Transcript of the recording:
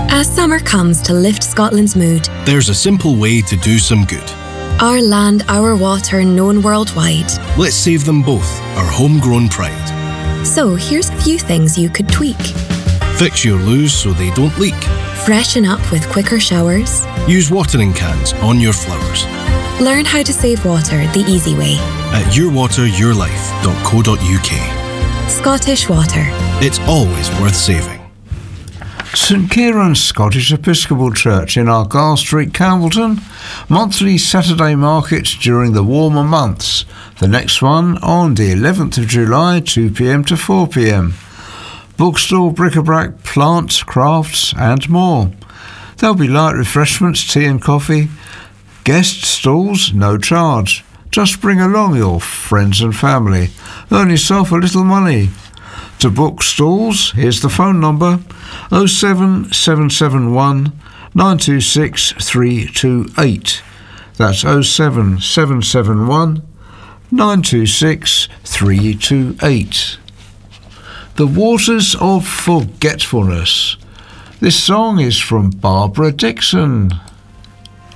As summer comes to lift Scotland's mood, There's a simple way to do some good. our land, our water, known worldwide. Let's save them both, our homegrown pride. So here's a few things you could tweak. Fix your loos so they don't leak. Freshen up with quicker showers. Use watering cans on your flowers. Learn how to save water the easy way. At yourwateryourlife.co.uk. Scottish Water. It's always worth saving. St Kieran's Scottish Episcopal Church in Argyle Street, Campbellton. Monthly Saturday markets during the warmer months. The next one on the 11th of July, 2 p.m. to 4 p.m. Bookstall, bric-a-brac, plants, crafts and more. There'll be light refreshments, tea and coffee. Guest stalls, no charge. Just bring along your friends and family. Earn yourself a little money. To book stalls, here's the phone number 07771 926 328. That's 07771 926 328. The Waters of Forgetfulness. This song is from Barbara Dixon.